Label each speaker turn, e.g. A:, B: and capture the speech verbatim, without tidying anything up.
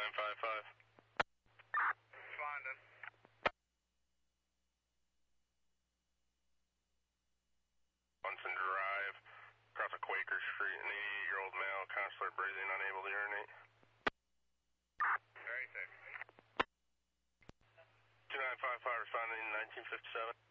A: nine five five.
B: Responding.
A: Bunsen Drive, across a Quaker Street, an eighty-eight-year-old male, constantly breathing, unable to urinate.
B: Very safe.
A: two nine five five responding in nineteen fifty-seven.